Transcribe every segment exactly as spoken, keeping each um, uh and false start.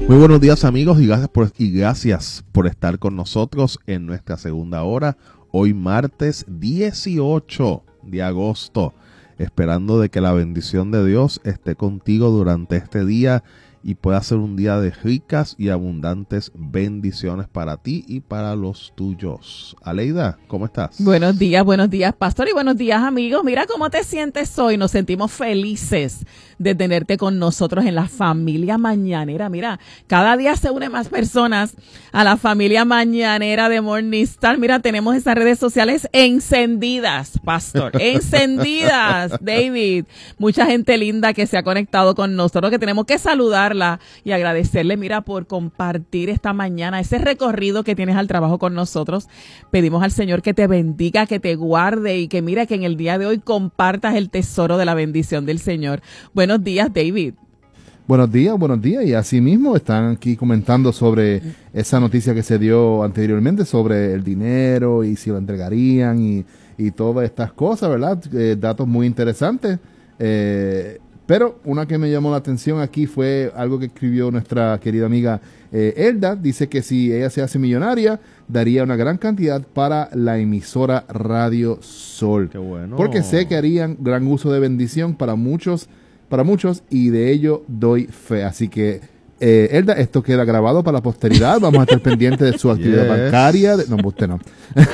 Muy buenos días, amigos, y gracias por, y gracias por estar con nosotros en nuestra segunda hora, hoy martes dieciocho de agosto, esperando de que la bendición de Dios esté contigo durante este día y pueda ser un día de ricas y abundantes bendiciones para ti y para los tuyos. Aleida, ¿cómo estás? Buenos días, buenos días, pastor, y buenos días, amigos. Mira cómo te sientes hoy. Nos sentimos felices de tenerte con nosotros en la familia mañanera. Mira, cada día se unen más personas a la familia mañanera de Morningstar. Mira, tenemos esas redes sociales encendidas, pastor, encendidas, David. Mucha gente linda que se ha conectado con nosotros, que tenemos que saludar y agradecerle, mira, por compartir esta mañana ese recorrido que tienes al trabajo con nosotros. Pedimos al Señor que te bendiga, que te guarde y que mira que en el día de hoy compartas el tesoro de la bendición del Señor. Buenos días, David. Buenos días, buenos días. Y así mismo están aquí comentando sobre esa noticia que se dio anteriormente sobre el dinero y si lo entregarían y, y todas estas cosas, ¿verdad? Eh, datos muy interesantes. Eh, Pero una que me llamó la atención aquí fue algo que escribió nuestra querida amiga eh, Elda. Dice que si ella se hace millonaria, daría una gran cantidad para la emisora Radio Sol. Qué bueno. Porque sé que harían gran uso de bendición para muchos, para muchos, y de ello doy fe. Así que, eh, Elda, esto queda grabado para la posteridad. Vamos a estar pendientes de su actividad Yes. bancaria. De, no, usted no.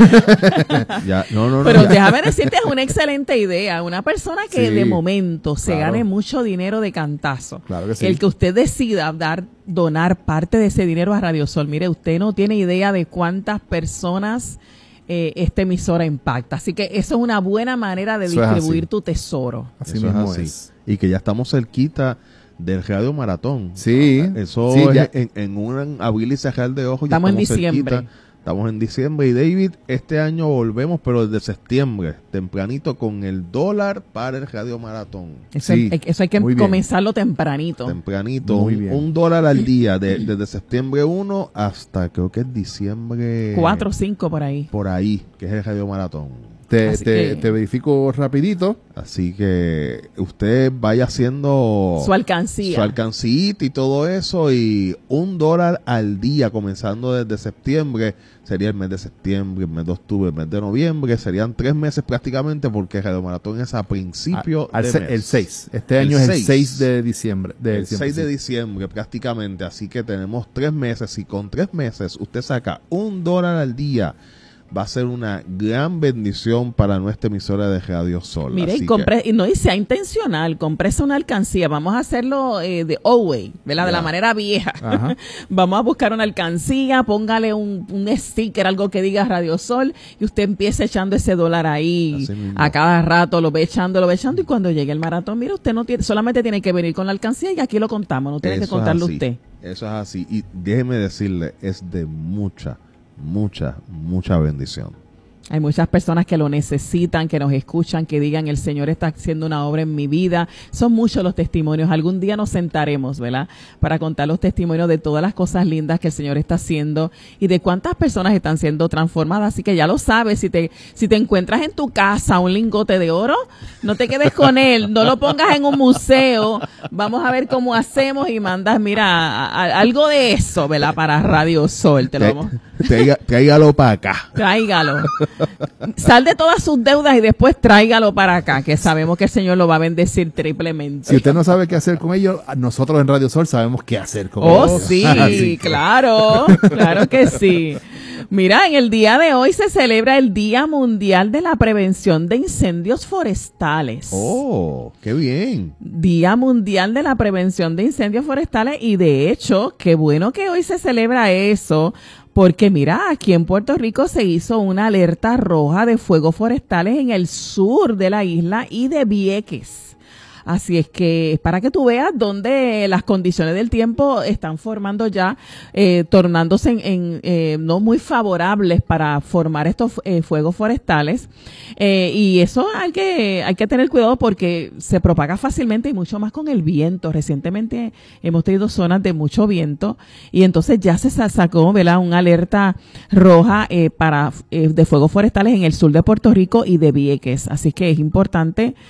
Ya, no, no, no. Pero ya. déjame decirte, es una excelente idea. Una persona que Sí, de momento se claro. gane mucho dinero de cantazo. Claro que sí. El que usted decida dar, donar parte de ese dinero a Radio Sol. Mire, usted no tiene idea de cuántas personas eh, esta emisora impacta. Así que eso es una buena manera de Eso es distribuir así. tu tesoro. Así Eso es mismo así. es. Y que ya estamos cerquita del Radio Maratón. Sí. Eso sí, es ya- en, en un abrir y cerrar de ojos. ya Estamos en diciembre. cerquita. Estamos en diciembre y David, este año volvemos, pero desde septiembre, tempranito, con el dólar para el Radio Maratón. Eso, Sí, hay, eso hay que muy bien. comenzarlo tempranito. Tempranito, Muy un, bien. un dólar al día, de- desde septiembre primero hasta creo que es diciembre. Cuatro o cinco por ahí. Por ahí, que es el Radio Maratón. Te, Así te, que- te verifico rapidito. Así que usted vaya haciendo Su alcancía. su alcancita y todo eso, y un dólar al día comenzando desde septiembre, sería el mes de septiembre, el mes de octubre, el mes de noviembre, serían tres meses prácticamente, porque el Radio Maratón es a principio Al de se- mes. el seis. Este El año es el seis. seis de diciembre. De El diciembre, seis de sí. diciembre prácticamente, así que tenemos tres meses, y con tres meses usted saca un dólar al día, va a ser una gran bendición para nuestra emisora de Radio Sol. Mire, Así y, compre, que- y no y sea intencional, comprese una alcancía. Vamos a hacerlo eh, de old way, ¿verdad? De Ya. la manera vieja. Ajá. Vamos a buscar una alcancía, póngale un, un sticker, algo que diga Radio Sol, y usted empieza echando ese dólar ahí Así mismo. a cada rato, lo ve echando, lo ve echando, y cuando llegue el maratón, mire, usted no tiene, solamente tiene que venir con la alcancía y aquí lo contamos, no tiene que Eso es contarlo así. usted. Eso es así. Y déjeme decirle, es de mucha, mucha, mucha bendición. Hay muchas personas que lo necesitan, que nos escuchan, que digan, el Señor está haciendo una obra en mi vida. Son muchos los testimonios. Algún día nos sentaremos, ¿verdad?, para contar los testimonios de todas las cosas lindas que el Señor está haciendo y de cuántas personas están siendo transformadas. Así que ya lo sabes, si te, si te encuentras en tu casa un lingote de oro, no te quedes con él, no lo pongas en un museo. Vamos a ver cómo hacemos y mandas, mira, a- a- algo de eso, ¿verdad?, para Radio Sol. Te lo vamos... Traiga- tráigalo para acá. Tráigalo. Sal de todas sus deudas y después tráigalo para acá, que sabemos que el Señor lo va a bendecir triplemente. Si usted no sabe qué hacer con ellos, nosotros en Radio Sol sabemos qué hacer con Oh, ellos. sí, Así que- claro, claro que sí. Mira, en el día de hoy se celebra el Día Mundial de la Prevención de Incendios Forestales. Oh, qué bien. Día Mundial de la Prevención de Incendios Forestales, y de hecho, qué bueno que hoy se celebra eso, porque mira, aquí en Puerto Rico se hizo una alerta roja de fuegos forestales en el sur de la isla y de Vieques. Así es que para que tú veas dónde las condiciones del tiempo están formando ya, eh, tornándose en, en eh, no muy favorables para formar estos eh, fuegos forestales. Eh, y eso hay que, hay que tener cuidado porque se propaga fácilmente y mucho más con el viento. Recientemente hemos tenido zonas de mucho viento y entonces ya se sacó, ¿verdad?, una alerta roja eh, para eh, de fuegos forestales en el sur de Puerto Rico y de Vieques. Así que es importante